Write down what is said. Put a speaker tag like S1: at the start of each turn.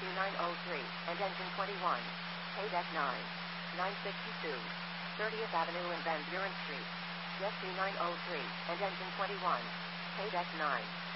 S1: JQ903, and engine 21. Paydeck 9. 962. 30th Avenue and Van Buren Street. JQ903, and engine 21. Paydeck 9.